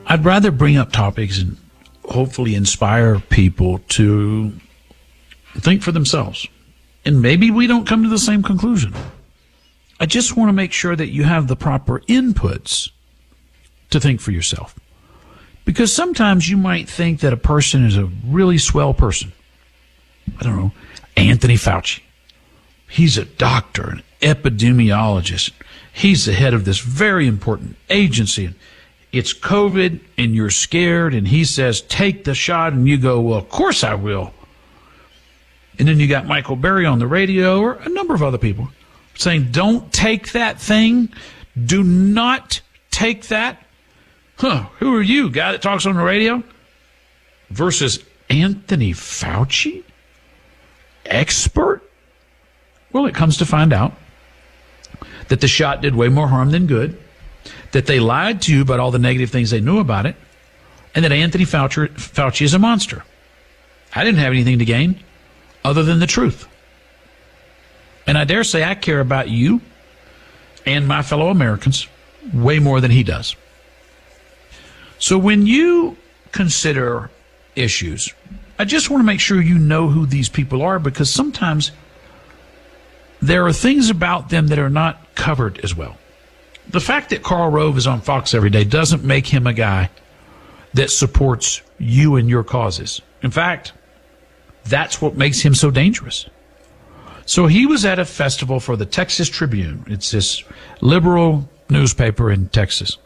I'd rather bring up topics and hopefully inspire people to think for themselves. And maybe we don't come to the same conclusion. I just want to make sure that you have the proper inputs to think for yourself. Because sometimes you might think that a person is a really swell person. I don't know, Anthony Fauci. He's a doctor, an epidemiologist. He's the head of this very important agency. It's COVID, and you're scared, and he says, take the shot, and you go, well, of course I will. And then you got Michael Berry on the radio, or a number of other people, saying, don't take that thing. Do not take that. Who are you, guy that talks on the radio? Versus Anthony Fauci? Expert? Well, it comes to find out that the shot did way more harm than good, that they lied to you about all the negative things they knew about it, and that Anthony Fauci is a monster. I didn't have anything to gain other than the truth. And I dare say I care about you and my fellow Americans way more than he does. So when you consider issues, I just want to make sure you know who these people are, because sometimes there are things about them that are not covered as well. The fact that Karl Rove is on Fox every day doesn't make him a guy that supports you and your causes. In fact, that's what makes him so dangerous. So he was at a festival for the Texas Tribune. It's this liberal newspaper in Texas.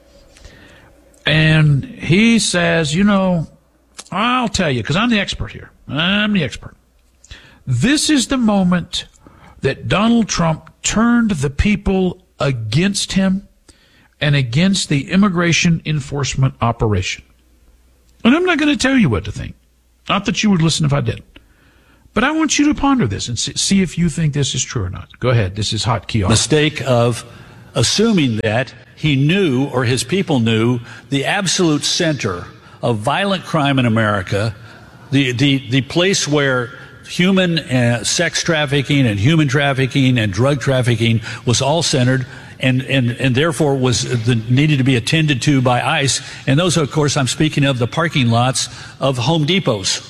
And he says, I'll tell you, because I'm the expert here. I'm the expert. This is the moment that Donald Trump turned the people against him and against the immigration enforcement operation. And I'm not going to tell you what to think. Not that you would listen if I did. But I want you to ponder this and see if you think this is true or not. Go ahead. This is Hot Key. Mistake of assuming that he knew, or his people knew, the absolute center of violent crime in America, the place where human sex trafficking and human trafficking and drug trafficking was all centered, and therefore needed to be attended to by ICE. And those, of course, I'm speaking of the parking lots of Home Depots.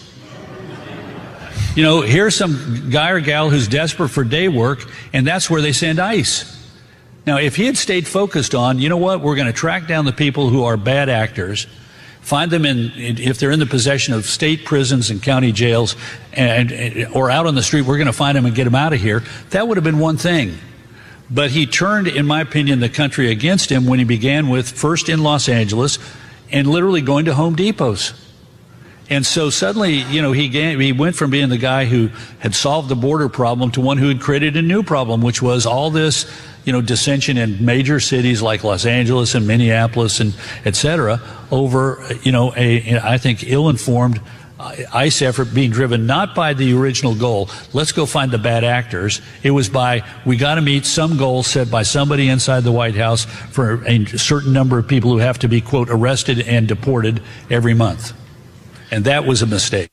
Here's some guy or gal who's desperate for day work, and that's where they send ICE. Now, if he had stayed focused on, we're going to track down the people who are bad actors, find them if they're in the possession of state prisons and county jails, or out on the street, we're going to find them and get them out of here. That would have been one thing. But he turned, in my opinion, the country against him when he began with first in Los Angeles and literally going to Home Depots. And so suddenly, he went from being the guy who had solved the border problem to one who had created a new problem, which was all this, dissension in major cities like Los Angeles and Minneapolis and et cetera over, I think, ill-informed ICE effort being driven not by the original goal, let's go find the bad actors. It was we got to meet some goal set by somebody inside the White House for a certain number of people who have to be, quote, arrested and deported every month. And that was a mistake.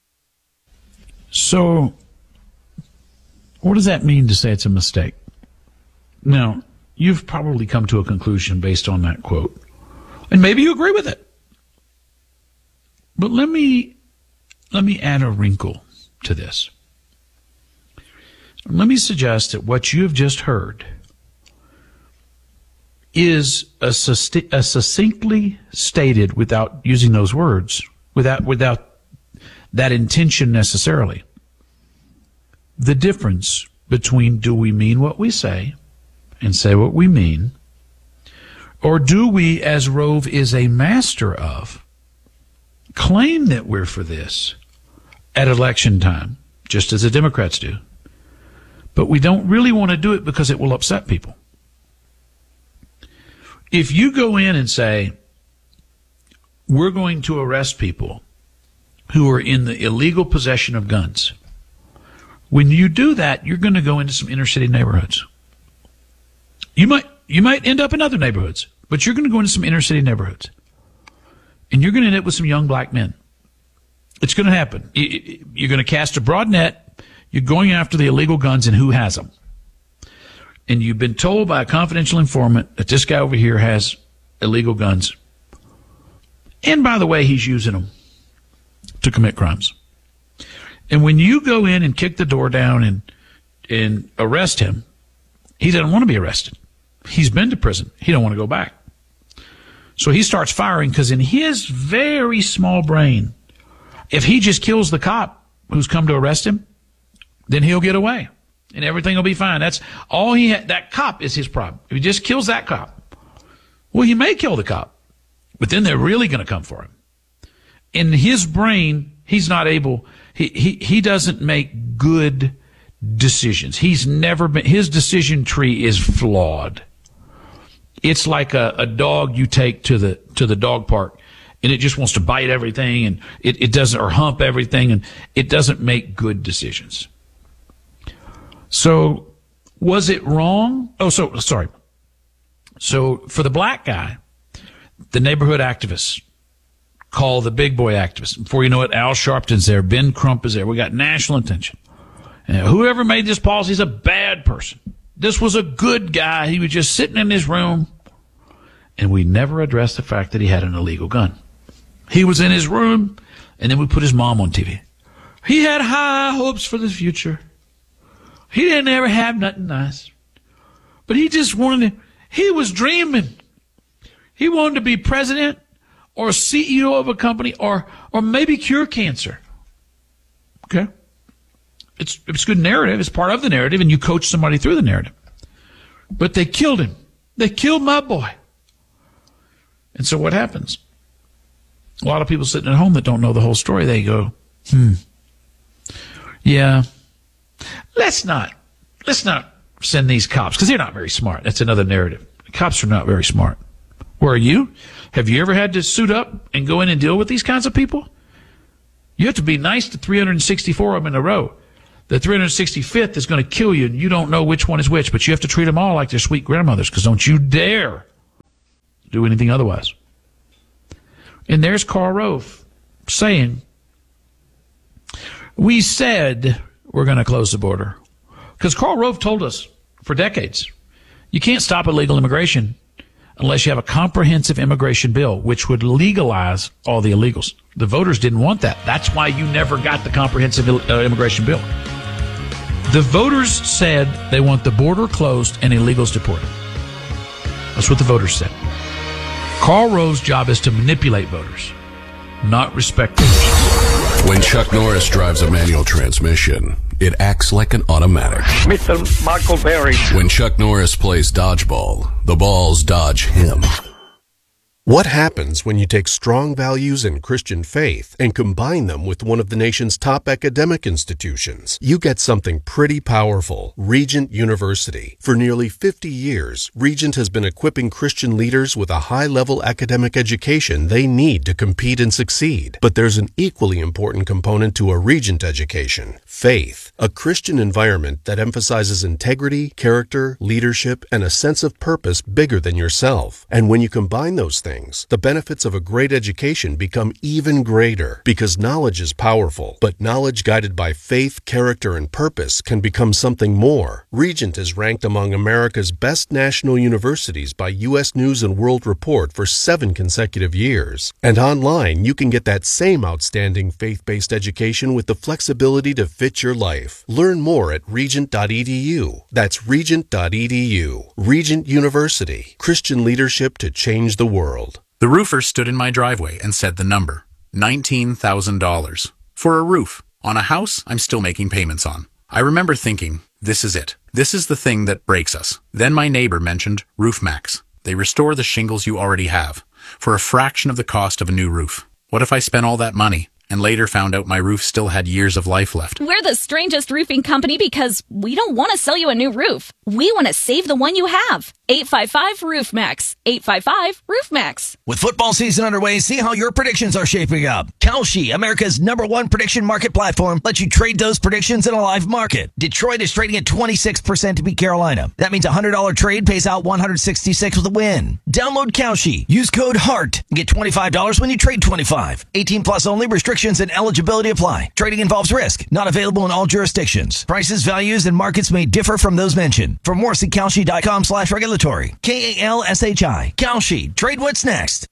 So what does that mean to say it's a mistake? Now, you've probably come to a conclusion based on that quote. And maybe you agree with it. But let me add a wrinkle to this. Let me suggest that what you have just heard is a succinctly stated, without using those words, without that intention necessarily, the difference between do we mean what we say and say what we mean, or do we, as Rove is a master of, claim that we're for this at election time, just as the Democrats do, but we don't really want to do it because it will upset people. If you go in and say, we're going to arrest people who are in the illegal possession of guns, when you do that, you're going to go into some inner city neighborhoods. You might end up in other neighborhoods, but you're going to go into some inner city neighborhoods. And you're going to end up with some young black men. It's going to happen. You're going to cast a broad net. You're going after the illegal guns and who has them. And you've been told by a confidential informant that this guy over here has illegal guns. And by the way, he's using them to commit crimes. And when you go in and kick the door down and arrest him, he doesn't want to be arrested. He's been to prison. He don't want to go back. So he starts firing because in his very small brain, if he just kills the cop who's come to arrest him, then he'll get away and everything will be fine. That's all he had. That cop is his problem. If he just kills that cop, well, he may kill the cop, but then they're really going to come for him. In his brain, he's not able, he doesn't make good decisions. He's never been, his decision tree is flawed. It's like a dog you take to the dog park and it just wants to bite everything and it doesn't, or hump everything, and it doesn't make good decisions. So was it wrong? Sorry. So for the black guy, the neighborhood activists call the big boy activists. Before you know it, Al Sharpton's there. Ben Crump is there. We got national attention. And whoever made this policy is a bad person. This was a good guy. He was just sitting in his room. And we never addressed the fact that he had an illegal gun. He was in his room, and then we put his mom on TV. He had high hopes for the future. He didn't ever have nothing nice. But he just he was dreaming. He wanted to be president or CEO of a company or maybe cure cancer. Okay? It's good narrative. It's part of the narrative, and you coach somebody through the narrative. But they killed him. They killed my boy. And so what happens? A lot of people sitting at home that don't know the whole story, they go, yeah, let's not send these cops, because they're not very smart. That's another narrative. The cops are not very smart. Where are you? Have you ever had to suit up and go in and deal with these kinds of people? You have to be nice to 364 of them in a row. The 365th is going to kill you, and you don't know which one is which, but you have to treat them all like they're sweet grandmothers, because don't you dare do anything otherwise. And there's Karl Rove saying, we said we're going to close the border. Because Karl Rove told us for decades, you can't stop illegal immigration unless you have a comprehensive immigration bill, which would legalize all the illegals. The voters didn't want that. That's why you never got the comprehensive immigration bill. The voters said they want the border closed and illegals deported. That's what the voters said. Karl Rove's job is to manipulate voters, not respect voters. When Chuck Norris drives a manual transmission, it acts like an automatic. Mr. Michael Berry. When Chuck Norris plays dodgeball, the balls dodge him. What happens when you take strong values in Christian faith and combine them with one of the nation's top academic institutions? You get something pretty powerful. Regent University. For nearly 50 years, Regent has been equipping Christian leaders with a high-level academic education they need to compete and succeed. But there's an equally important component to a Regent education: faith. A Christian environment that emphasizes integrity, character, leadership, and a sense of purpose bigger than yourself. And when you combine those things, the benefits of a great education become even greater, because knowledge is powerful, but knowledge guided by faith, character, and purpose can become something more. Regent is ranked among America's best national universities by U.S. News & World Report for 7 consecutive years. And online, you can get that same outstanding faith-based education with the flexibility to fit your life. Learn more at regent.edu. That's regent.edu. Regent University. Christian leadership to change the world. The roofer stood in my driveway and said the number, $19,000. For a roof on a house I'm still making payments on. I remember thinking, this is it. This is the thing that breaks us. Then my neighbor mentioned RoofMax. They restore the shingles you already have for a fraction of the cost of a new roof. What if I spent all that money and later found out my roof still had years of life left? We're the strangest roofing company because we don't want to sell you a new roof. We want to save the one you have. 855-ROOFMAX. 855-ROOFMAX. With football season underway, see how your predictions are shaping up. Kalshi, America's #1 prediction market platform, lets you trade those predictions in a live market. Detroit is trading at 26% to beat Carolina. That means a $100 trade pays out $166 with a win. Download Kalshi. Use code HEART and get $25 when you trade $25. 18 plus only. Restrictions and eligibility apply. Trading involves risk. Not available in all jurisdictions. Prices, values, and markets may differ from those mentioned. For more, see Kalshi.com/regulatory. KALSHI. Kalshi. Trade what's next.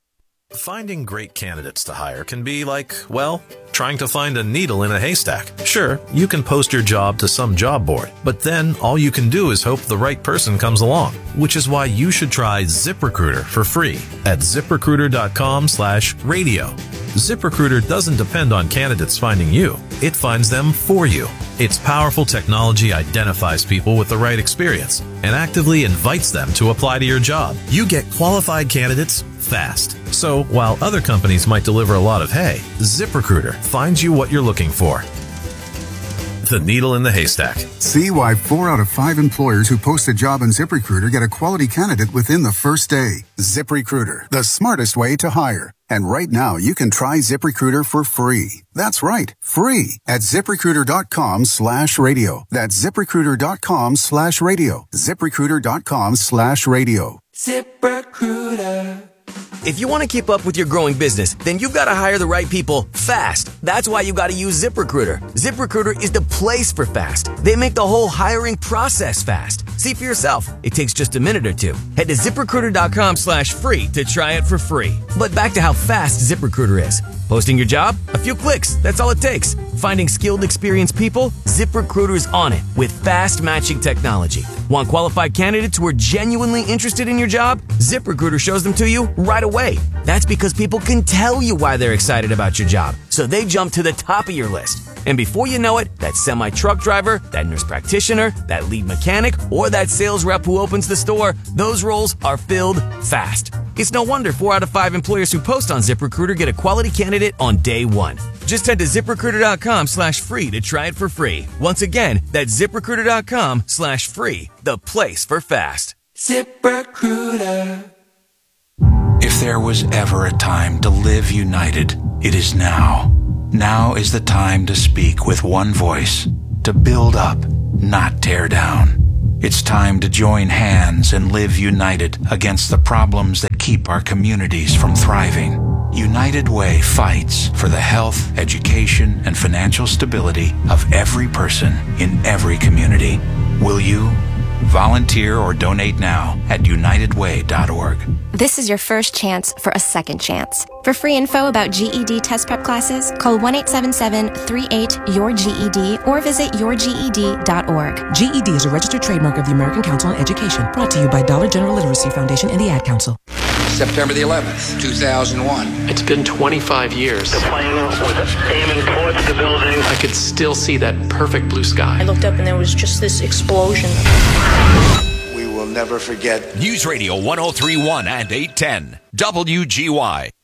Finding great candidates to hire can be like, well, trying to find a needle in a haystack. Sure, you can post your job to some job board, but then all you can do is hope the right person comes along, which is why you should try ZipRecruiter for free at ZipRecruiter.com/radio. ZipRecruiter doesn't depend on candidates finding you. It finds them for you. Its powerful technology identifies people with the right experience and actively invites them to apply to your job. You get qualified candidates fast. So while other companies might deliver a lot of hay, ZipRecruiter finds you what you're looking for. The needle in the haystack. See why 4 out of 5 employers who post a job on ZipRecruiter get a quality candidate within the first day. ZipRecruiter, the smartest way to hire. And right now, you can try ZipRecruiter for free. That's right, free at ZipRecruiter.com/radio. That's ZipRecruiter.com/radio. ZipRecruiter.com/radio. ZipRecruiter. If you want to keep up with your growing business, then you've got to hire the right people fast. That's why you got to use ZipRecruiter. ZipRecruiter is the place for fast. They make the whole hiring process fast. See for yourself. It takes just a minute or two. Head to ZipRecruiter.com/free to try it for free. But back to how fast ZipRecruiter is. Posting your job? A few clicks. That's all it takes. Finding skilled, experienced people? ZipRecruiter is on it with fast matching technology. Want qualified candidates who are genuinely interested in your job? ZipRecruiter shows them to you right away. That's because people can tell you why they're excited about your job, so they jump to the top of your list. And before you know it, that semi-truck driver, that nurse practitioner, that lead mechanic, or that sales rep who opens the store, those roles are filled fast. It's no wonder 4 out of 5 employers who post on ZipRecruiter get a quality candidate on day one. Just head to ZipRecruiter.com/free to try it for free. Once again, that's ZipRecruiter.com/free, the place for fast. ZipRecruiter. If there was ever a time to live united, it is now. Now is the time to speak with one voice, to build up, not tear down. It's time to join hands and live united against the problems that keep our communities from thriving. United Way fights for the health, education, and financial stability of every person in every community. Will you? Volunteer or donate now at unitedway.org. This is your first chance for a second chance. For free info about GED test prep classes, call 1-877-38-YOUR-GED or visit yourged.org. GED is a registered trademark of the American Council on Education. Brought to you by Dollar General Literacy Foundation and the Ad Council. September the 11th, 2001. It's been 25 years. The plane was aiming towards the building. I could still see that perfect blue sky. I looked up and there was just this explosion. We will never forget. News Radio 103.1 and 810. WGY.